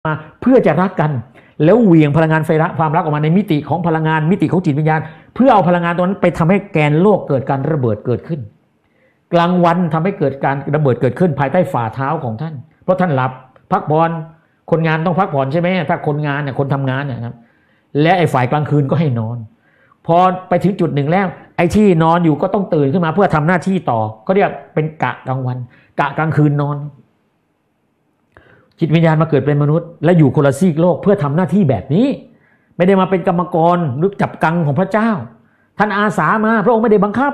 มาเพื่อจะรักกันแล้วเหวี่ยงพลังงานไฟรักความรักออกมาในมิติของพลังงานมิติของจิตวิญญาณเพื่อเอาพลังงานตรงนั้นไปทำให้แกนโลกเกิดการระเบิดเกิดขึ้นกลางวันทำให้เกิดการระเบิดเกิดขึ้นภายใต้ฝ่าเท้าของท่านเพราะท่านหลับพักผ่อนคนงานต้องพักผ่อนใช่ไหมถ้าคนงานเนี่ยคนทำงานนะครับและไอ้ฝ่ายกลางคืนก็ให้นอนพอไปถึงจุดหนึ่งแล้วไอ้ที่นอนอยู่ก็ต้องตื่นขึ้นมาเพื่อทำหน้าที่ต่อก็เรียกเป็นกะกลางวันกะกลางคืนนอนจิตวิญญาณมาเกิดเป็นมนุษย์และอยู่คนละซีกโลกเพื่อทำหน้าที่แบบนี้ไม่ได้มาเป็นกรรมกรหรือจับกังของพระเจ้าท่านอาสามาพระองค์ไม่ได้บังคับ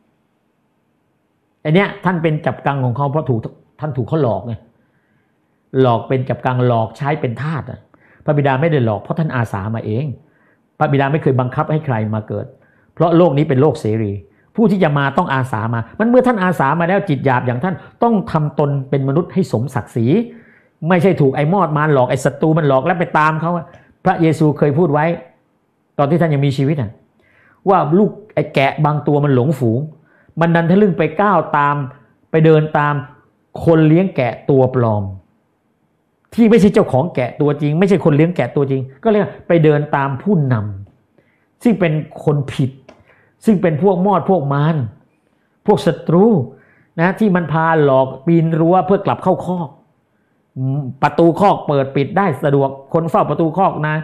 อันเนี้ยท่านเป็นจับกังของเขาเพราะท่านถูกเขาหลอกไงหลอกเป็นจับกังหลอกใช้เป็นทาสพระบิดาไม่ได้หลอกเพราะท่านอาสามาเองพระบิดาไม่เคยบังคับให้ใครมาเกิดเพราะโลกนี้เป็นโลกเสรีผู้ที่จะมาต้องอาสามามันเมื่อท่านอาสามาแล้วจิตหยาบอย่างท่านต้องทำตนเป็นมนุษย์ให้สมศักดิ์ศรีไม่ใช่ถูกไอ้มอดมารหลอกไอ้ศัตรูมันหลอกแล้วไปตามเขาพระเยซูเคยพูดไว้ตอนที่ท่านยังมีชีวิตว่าลูกไอ้แกะบางตัวมันหลงฝูงมันดันทะลึ่งไปก้าวตามไปเดินตามคนเลี้ยงแกะตัวปลอมที่ไม่ใช่เจ้าของแกะตัวจริงไม่ใช่คนเลี้ยงแกะตัวจริงก็เรียกไปเดินตามผู้นำซึ่งเป็นคนผิดซึ่งเป็นพวกมอดพวกมารพวกศัตรูนะที่มันพาหลอกปีนรั้วเพื่อกลับเข้าคอกประตูคอกเปิดปิดได้สะดวกคนเฝ้าประตูคอกนะ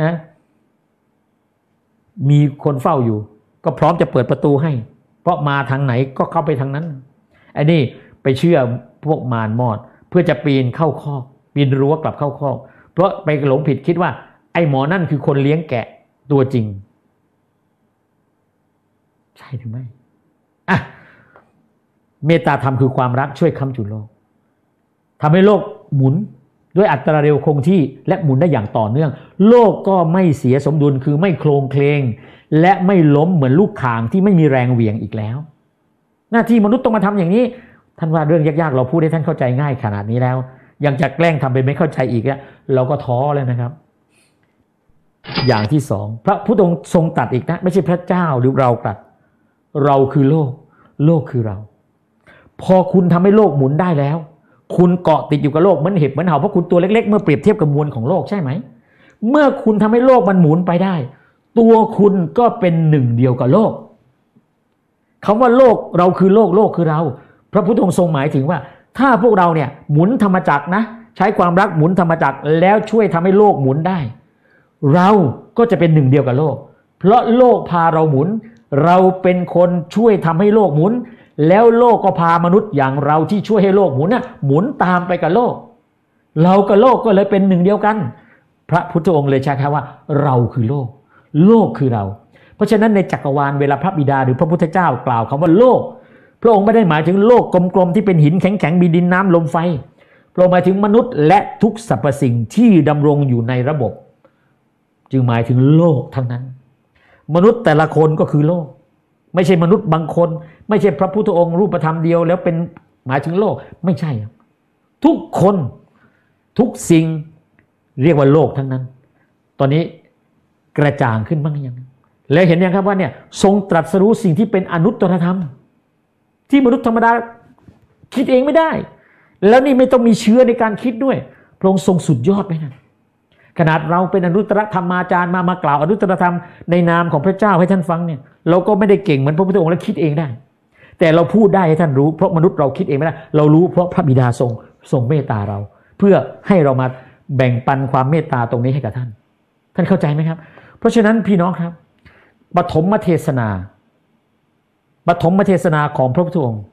มีคนเฝ้าอยู่ก็พร้อมจะเปิดประตูให้เพราะมาทางไหนก็เข้าไปทางนั้นไอ้นี่ไปเชื่อพวกมารมอดเพื่อจะปีนเข้าคอกปีนรั้วกลับเข้าคอกเพราะไปหลงผิดคิดว่าไอ้หมอนั่นคือคนเลี้ยงแกะตัวจริงใช่หรือไม่เมตตาธรรมคือความรักช่วยค้ำจุนโลกทำให้โลกหมุนด้วยอัตราเร็วคงที่และหมุนได้อย่างต่อเนื่องโลกก็ไม่เสียสมดุลคือไม่โคลงเคลงและไม่ล้มเหมือนลูกข่างที่ไม่มีแรงเหวี่ยงอีกแล้วหน้าที่มนุษย์ต้องมาทำอย่างนี้ท่านว่าเรื่องยากๆเราพูดให้ท่านเข้าใจง่ายขนาดนี้แล้วยังจะแกล้งทำเป็นไม่เข้าใจอีกแล้วเราก็ท้อแล้วนะครับอย่างที่สองพระพุทธองค์ทรงตรัสอีกนะไม่ใช่พระเจ้าหรือเราตรัสเราคือโลกโลกคือเราพอคุณทำให้โลกหมุนได้แล้วคุณเกาะติดอยู่กับโลกเหมือนเห็บเหมือนเห่าเพราะคุณตัวเล็กๆเมื่อเปรียบเทียบกับมวลของโลกใช่ไหมเมื่อคุณทำให้โลกมันหมุนไปได้ตัวคุณก็เป็นหนึ่งเดียวกับโลกคำว่าโลกเราคือโลกโลกคือเราพระพุทธองค์ทรงหมายถึงว่าถ้าพวกเราเนี่ยหมุนธรรมจักรนะใช้ความรักหมุนธรรมจักรแล้วช่วยทำให้โลกหมุนได้เราก็จะเป็นหนึ่งเดียวกับโลกเพราะโลกพาเราหมุนเราเป็นคนช่วยทำให้โลกหมุนแล้วโลกก็พามนุษย์อย่างเราที่ช่วยให้โลกหมุนหมุนตามไปกับโลกเรากับโลกก็เลยเป็นหนึ่งเดียวกันพระพุทธองค์เลยใช้คำว่าเราคือโลกโลกคือเราเพราะฉะนั้นในจักรวาลเวลาพระบิดาหรือพระพุทธเจ้ากล่าวคำว่าโลกพระองค์ไม่ได้หมายถึงโลกกลมๆที่เป็นหินแข็งๆมีดินน้ำลมไฟพระองค์หมายถึงมนุษย์และทุกสรรพสิ่งที่ดำรงอยู่ในระบบจึงหมายถึงโลกทั้งนั้นมนุษย์แต่ละคนก็คือโลกไม่ใช่มนุษย์บางคนไม่ใช่พระพุทธองค์รูปธรรมเดียวแล้วเป็นหมายถึงโลกไม่ใช่ทุกคนทุกสิ่งเรียกว่าโลกทั้งนั้นตอนนี้กระจ่างขึ้นบ้างยังแล้วเห็นยังครับว่าเนี่ยทรงตรัสรู้สิ่งที่เป็นอนุตตรธรรมที่มนุษย์ธรรมดาคิดเองไม่ได้แล้วนี่ไม่ต้องมีเชื้อในการคิดด้วยพระองค์ทรงสุดยอดไหมนะขนาดเราเป็นอนุตตรธรรมาจารย์มากล่าวอนุตตรธรรมในนามของพระเจ้าให้ท่านฟังเนี่ยเราก็ไม่ได้เก่งเหมือนพระพุทธองค์และคิดเองได้แต่เราพูดได้ให้ท่านรู้เพราะมนุษย์เราคิดเองไม่ได้เรารู้เพราะพระบิดาทรงเมตตาเราเพื่อให้เรามาแบ่งปันความเมตตาตรงนี้ให้กับท่านเข้าใจไหมครับเพราะฉะนั้นพี่น้องครับปฐมเทศนาของพระพุทธองค์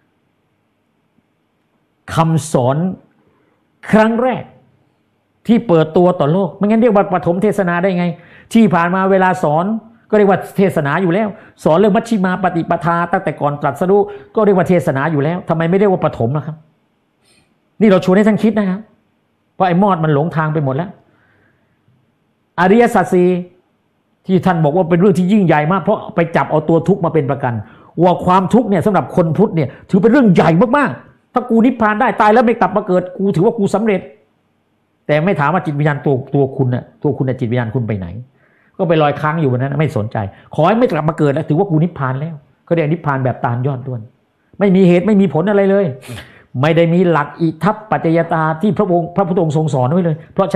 คำสอนครั้งแรกที่เปิดตัวต่อโลกไม่งั้นเรียกว่าปฐมเทศนาได้ไงที่ผ่านมาเวลาสอนก็เรียกว่าเทศนาอยู่แล้วสอนเรื่องมัชฌิมาปฏิปทาตั้งแต่ก่อนตรัสรู้ก็เรียกว่าเทศนาอยู่แล้วทำไมไม่เรียกว่าปฐมล่ะครับนี่เราชวนให้ท่านคิดนะครับเพราะไอ้มอดมันหลงทางไปหมดแล้วอริยสัจสี่ที่ท่านบอกว่าเป็นเรื่องที่ยิ่งใหญ่มากเพราะไปจับเอาตัวทุกข์มาเป็นประกันว่าความทุกข์เนี่ยสำหรับคนพุทธเนี่ยถือเป็นเรื่องใหญ่มากๆถ้ากูนิพพานได้ตายแล้วไม่กลับมาเกิดกูถือว่ากูสำเร็จแต่ไม่ถามว่าจิตวิญญาณตัวคุณน่ะจิตวิญญาณคุณไปไหนก็ไปลอยค้างอยู่บนนั้นไม่สนใจขอให้ไม่กลับมาเกิดแล้วถือว่ากูนิพพานแล้วก็เรียกนิพพานแบบตามยอดด้วนไม่มีเหตุไม่มีผลอะไรเลยไม่ได้มีหลักอิทัปปัจจยตาที่พระพุทธองค์ทรงสอนไว้เลยเพราะ